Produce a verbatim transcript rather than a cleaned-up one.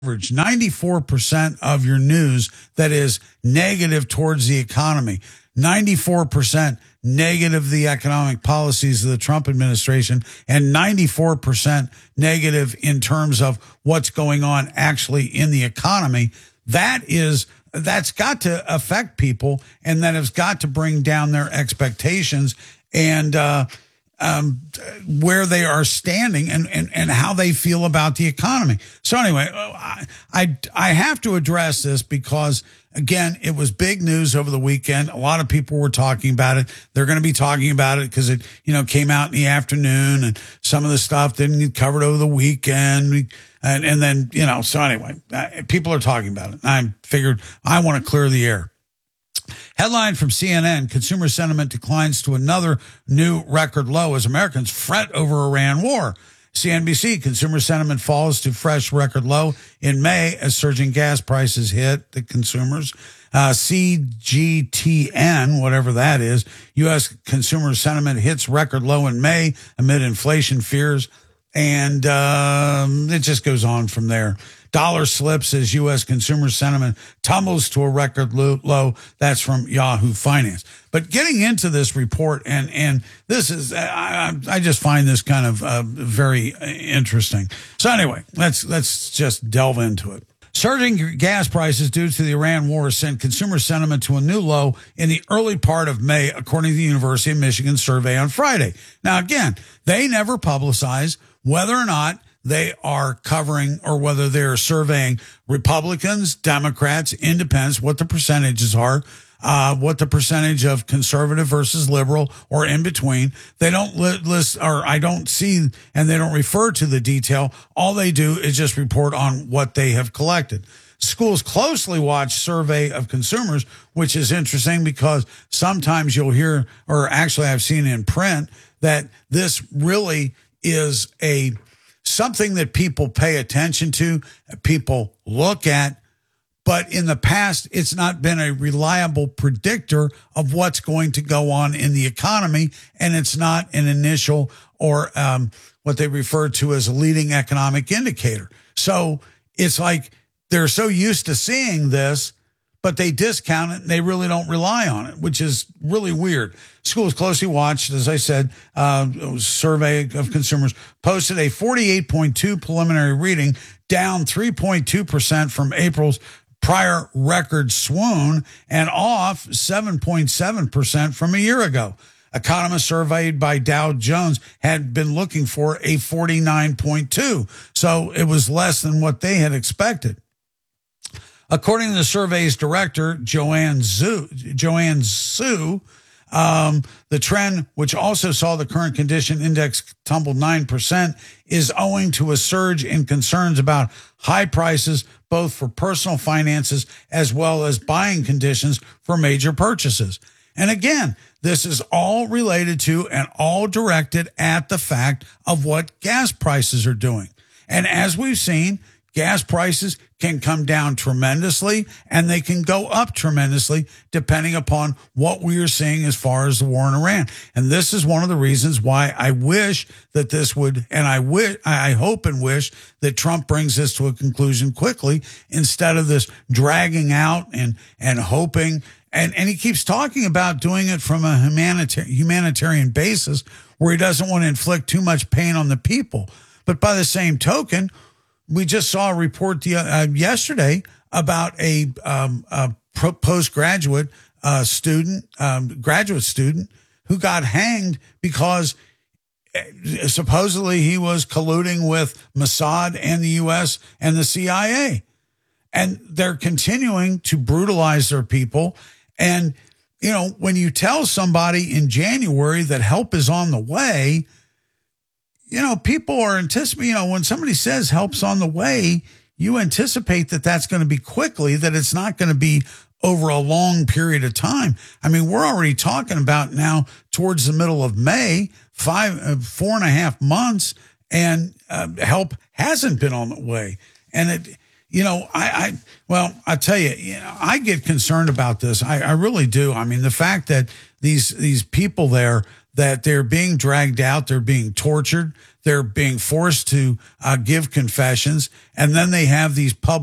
ninety-four percent of your news that is negative towards the economy, ninety-four percent negative the economic policies of the Trump administration, and ninety-four percent negative in terms of what's going on actually in the economy. That is, that's got to affect people, and that has got to bring down their expectations and uh, um, where they are standing and, and, and how they feel about the economy. So anyway, I, I, I have to address this because, again, it was big news over the weekend. A lot of people were talking about it. They're going to be talking about it because it, you know, came out in the afternoon, and some of the stuff didn't get covered over the weekend. And, and then, you know, so anyway, uh, people are talking about it. I figured I want to clear the air. Headline from C N N, consumer sentiment declines to another new record low as Americans fret over Iran war. C N B C, consumer sentiment falls to fresh record low in May as surging gas prices hit the consumers. Uh, C G T N, whatever that is, U S consumer sentiment hits record low in May amid inflation fears. And um, it just goes on from there. Dollar slips as U S consumer sentiment tumbles to a record low. That's from Yahoo Finance. But getting into this report, and and this is, I, I just find this kind of uh, very interesting. So anyway, let's let's just delve into it. Surging gas prices due to the Iran war sent consumer sentiment to a new low in the early part of May, according to the University of Michigan survey on Friday. Now, again, they never publicize whether or not they are covering or whether they're surveying Republicans, Democrats, independents, what the percentages are, uh, what the percentage of conservative versus liberal or in between. They don't list, or I don't see, and they don't refer to the detail. All they do is just report on what they have collected. Schools closely watch survey of consumers, which is interesting because sometimes you'll hear, or actually I've seen in print, that this really is a something that people pay attention to, people look at, but in the past, it's not been a reliable predictor of what's going to go on in the economy, and it's not an initial or um, what they refer to as a leading economic indicator. So it's like they're so used to seeing this, but they discount it and they really don't rely on it, which is really weird. Schools closely watched, as I said, uh, survey of consumers posted a forty-eight point two preliminary reading, down three point two percent from April's prior record swoon and off seven point seven percent from a year ago. Economists surveyed by Dow Jones had been looking for a forty-nine point two, so it was less than what they had expected. According to the survey's director, Joanne Zhu, Joanne Su, um, the trend, which also saw the current condition index tumble nine percent, is owing to a surge in concerns about high prices, both for personal finances as well as buying conditions for major purchases. And again, this is all related to and all directed at the fact of what gas prices are doing. And as we've seen, gas prices can come down tremendously and they can go up tremendously depending upon what we are seeing as far as the war in Iran. And this is one of the reasons why I wish that this would, and I wish, I hope and wish that Trump brings this to a conclusion quickly instead of this dragging out and, and hoping. And, and he keeps talking about doing it from a humanitarian, humanitarian basis where he doesn't want to inflict too much pain on the people. But by the same token, we just saw a report the, uh, yesterday about a, um, a postgraduate uh, student, um, graduate student who got hanged because supposedly he was colluding with Mossad and the U S and the C I A. And they're continuing to brutalize their people. And, you know, when you tell somebody in January that help is on the way, you know, people are anticipating, you know, when somebody says help's on the way, you anticipate that that's going to be quickly, that it's not going to be over a long period of time. I mean, we're already talking about now towards the middle of May, five, uh, four and a half months, and uh, help hasn't been on the way. And it, you know, I, I, well, I tell you, you know, I get concerned about this. I, I really do. I mean, the fact that these, these people there, that they're being dragged out, they're being tortured, They're being forced to uh, give confessions. And then they have these public